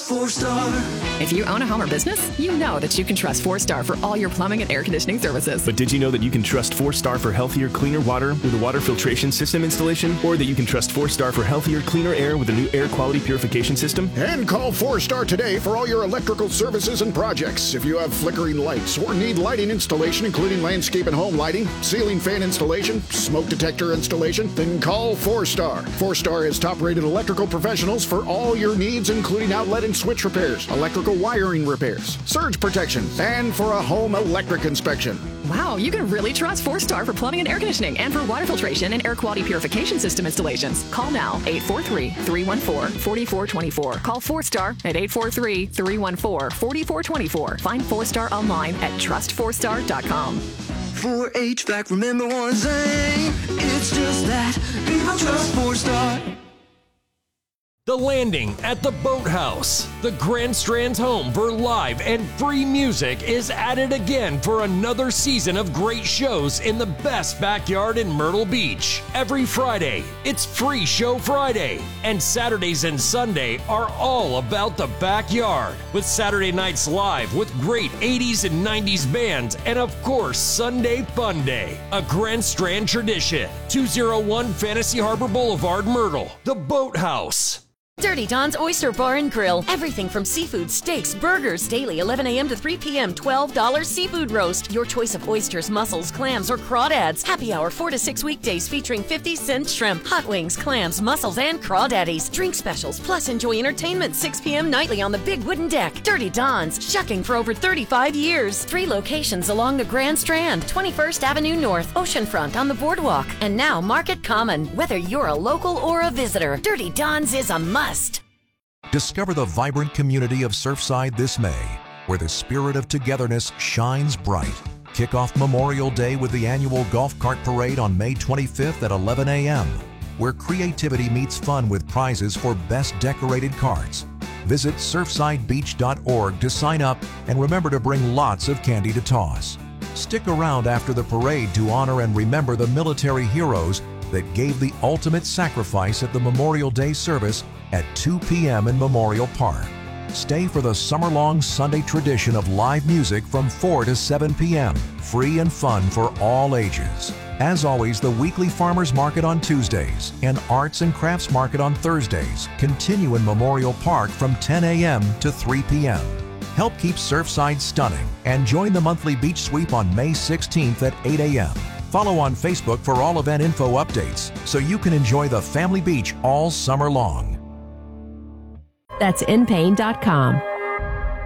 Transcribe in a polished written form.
4-Star. If you own a home or business, you know that you can trust 4-Star for all your plumbing and air conditioning services. But did you know that you can trust 4-Star for healthier, cleaner water with a water filtration system installation? Or that you can trust 4-Star for healthier, cleaner air with a new air quality purification system? And call 4-Star today for all your electrical services and projects. If you have flickering lights or need lighting installation, including landscape and home lighting, ceiling fan installation, smoke detector installation, then call 4-Star. 4-Star has top-rated electrical professionals for all your needs, including outlet and switch repairs, electrical wiring repairs, surge protection, and for a home electric inspection. Wow, you can really trust 4-Star for plumbing and air conditioning and for water filtration and air quality purification system installations. Call now, 843-314-4424. Call 4-Star at 843-314-4424. Find 4-Star online at trust4star.com. For HVAC, remember one thing, it's just that people trust 4-Star. The Landing at the Boathouse. The Grand Strand's home for live and free music is at it again for another season of great shows in the best backyard in Myrtle Beach. Every Friday, it's Free Show Friday, and Saturdays and Sunday are all about the backyard, with Saturday nights live with great 80s and 90s bands, and of course, Sunday Fun Day, a Grand Strand tradition. 201 Fantasy Harbor Boulevard, Myrtle. The Boathouse. Dirty Don's Oyster Bar and Grill. Everything from seafood, steaks, burgers, daily 11 a.m. to 3 p.m. $12 seafood roast. Your choice of oysters, mussels, clams, or crawdads. Happy hour 4 to 6 weekdays featuring 50-cent shrimp, hot wings, clams, mussels, and crawdaddies. Drink specials, plus enjoy entertainment 6 p.m. nightly on the big wooden deck. Dirty Don's, shucking for over 35 years. 3 locations along the Grand Strand, 21st Avenue North, Oceanfront on the boardwalk, and now Market Common. Whether you're a local or a visitor, Dirty Don's is a must. Discover the vibrant community of Surfside this May, where the spirit of togetherness shines bright. Kick off Memorial Day with the annual Golf Cart Parade on May 25th at 11 a.m., where creativity meets fun with prizes for best decorated carts. Visit surfsidebeach.org to sign up, and remember to bring lots of candy to toss. Stick around after the parade to honor and remember the military heroes that gave the ultimate sacrifice at the Memorial Day service at 2 p.m. in Memorial Park. Stay for the summer-long Sunday tradition of live music from 4 to 7 p.m. Free and fun for all ages. As always, the weekly Farmers Market on Tuesdays and Arts and Crafts Market on Thursdays continue in Memorial Park from 10 a.m. to 3 p.m. Help keep Surfside stunning and join the monthly beach sweep on May 16th at 8 a.m. Follow on Facebook for all event info updates so you can enjoy the family beach all summer long. That's inpain.com.